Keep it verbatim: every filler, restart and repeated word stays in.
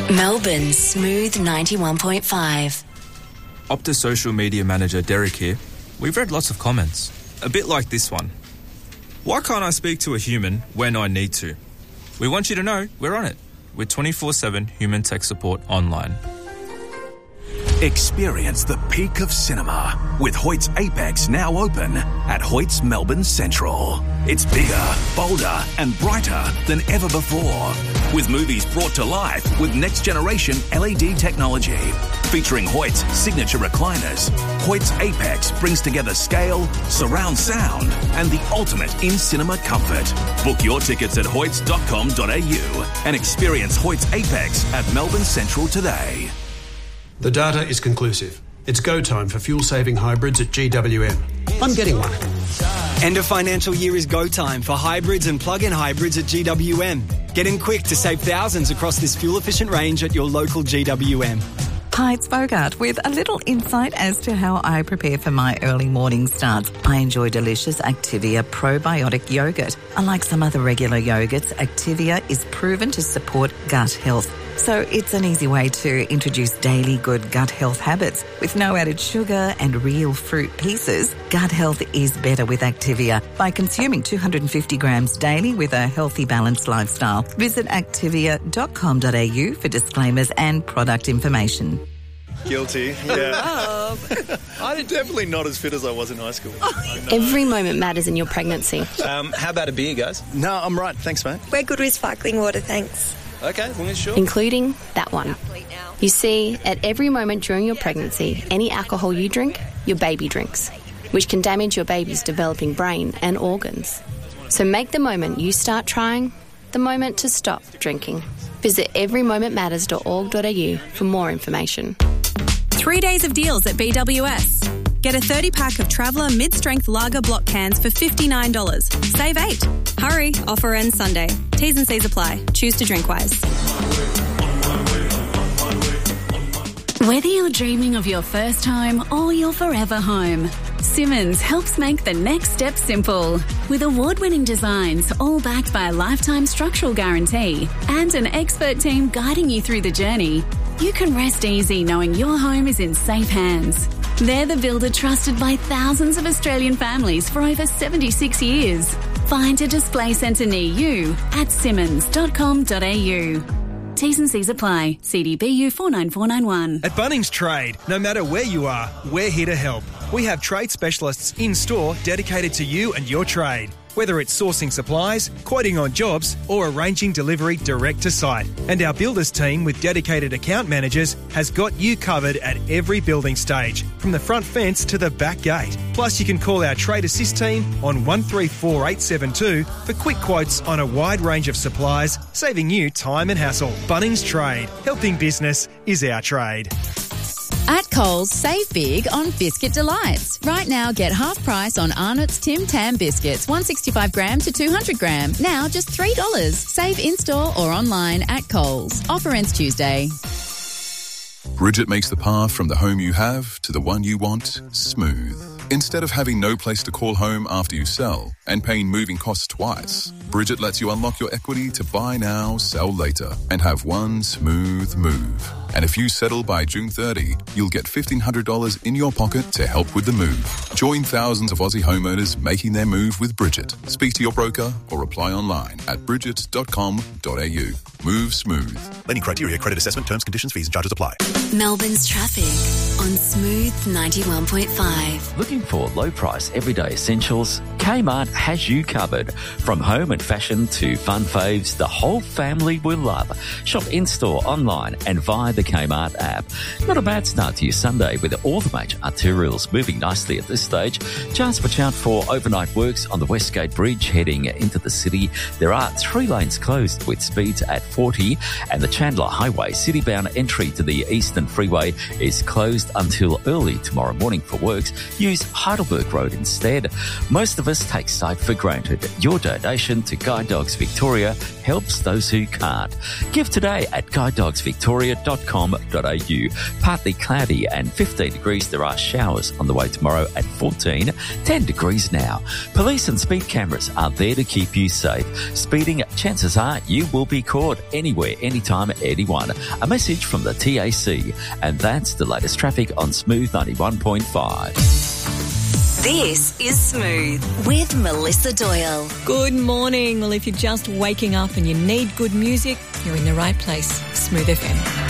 Melbourne's Smooth ninety-one point five. Optus social media manager Derek here. We've read lots of comments, a bit like this one. Why can't I speak to a human when I need to? We want you to know we're on it with twenty-four seven human tech support online. Experience the peak of cinema with Hoyt's Apex now open at Hoyt's Melbourne Central. It's bigger, bolder and brighter than ever before, with movies brought to life with next-generation L E D technology. Featuring Hoyt's signature recliners, Hoyt's Apex brings together scale, surround sound and the ultimate in-cinema comfort. Book your tickets at hoyts dot com dot a u and experience Hoyt's Apex at Melbourne Central today. The data is conclusive. It's go time for fuel-saving hybrids at G W M. I'm getting one. End of financial year is go time for hybrids and plug-in hybrids at G W M. Get in quick to save thousands across this fuel-efficient range at your local G W M. Hi, it's Bogart with a little insight as to how I prepare for my early morning starts. I enjoy delicious Activia probiotic yogurt. Unlike some other regular yogurts, Activia is proven to support gut health. So it's an easy way to introduce daily good gut health habits. With no added sugar and real fruit pieces, gut health is better with Activia by consuming two hundred fifty grams daily with a healthy, balanced lifestyle. Visit activia dot com dot a u for disclaimers and product information. Guilty, yeah. I'm definitely not as fit as I was in high school. Every moment matters in your pregnancy. Um, how about a beer, guys? No, I'm right. Thanks, mate. We're good with sparkling water, thanks. Okay, as long as sure. Including that one. You see, at every moment during your pregnancy, any alcohol you drink, your baby drinks, which can damage your baby's developing brain and organs. So make the moment you start trying the moment to stop drinking. Visit every moment matters dot org dot a u for more information. Three days of deals at B W S. Get a thirty pack of Traveller mid-strength lager block cans for fifty-nine dollars. Save eight. Hurry, offer ends Sunday. T's and C's apply. Choose to drink wise. Whether you're dreaming of your first home or your forever home, Simmons helps make the next step simple. With award-winning designs, all backed by a lifetime structural guarantee and an expert team guiding you through the journey, you can rest easy knowing your home is in safe hands. They're the builder trusted by thousands of Australian families for over seventy-six years. Find a display centre near you at simmons dot com dot a u. T's and C's apply. C D B U four nine four nine one. At Bunnings Trade, no matter where you are, we're here to help. We have trade specialists in-store dedicated to you and your trade. Whether it's sourcing supplies, quoting on jobs, or arranging delivery direct to site. And our builders team with dedicated account managers has got you covered at every building stage, from the front fence to the back gate. Plus, you can call our Trade Assist team on one three four eight seven two for quick quotes on a wide range of supplies, saving you time and hassle. Bunnings Trade. Helping business is our trade. At Coles, save big on Biscuit Delights. Right now, get half price on Arnott's Tim Tam biscuits, one sixty-five gram to two hundred gram. Now just three dollars. Save in-store or online at Coles. Offer ends Tuesday. Bridget makes the path from the home you have to the one you want smooth. Instead of having no place to call home after you sell and paying moving costs twice, Bridget lets you unlock your equity to buy now, sell later, and have one smooth move. And if you settle by June thirtieth, you'll get fifteen hundred dollars in your pocket to help with the move. Join thousands of Aussie homeowners making their move with Bridget. Speak to your broker or apply online at bridget dot com dot a u. Move smooth. Lending criteria, credit assessment, terms, conditions, fees and charges apply. Melbourne's traffic on Smooth ninety-one point five. Looking for low-price everyday essentials? Kmart has you covered. From home and fashion to fun faves, the whole family will love. Shop in-store, online and via the Kmart app. Not a bad start to your Sunday with all the major arterials moving nicely at this stage. Just watch out for overnight works on the Westgate Bridge heading into the city. There are three lanes closed with speeds at forty, and the Chandler Highway city-bound entry to the Eastern Freeway is closed until early tomorrow morning for works. Use Heidelberg Road instead. Most of us take sight for granted. Your donation to Guide Dogs Victoria helps those who can't. Give today at guide dogs victoria dot com dot a u. Partly cloudy and fifteen degrees. There are showers on the way tomorrow at fourteen. ten degrees now. Police and speed cameras are there to keep you safe. Speeding, chances are you will be caught anywhere, anytime, anyone. A message from the T A C. And that's the latest traffic on Smooth ninety-one point five. This is Smooth with Melissa Doyle. Good morning. Well, if you're just waking up and you need good music, you're in the right place. Smooth F M.